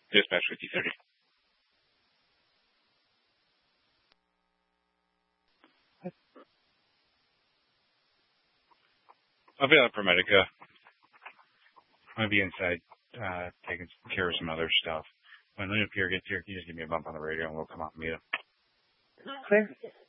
Dispatch 5030. I'll be out for Medica. I'm going to be inside, taking care of some other stuff. When Luna Pierre gets here, can you just give me a bump on the radio and we'll come out and meet him? Clear.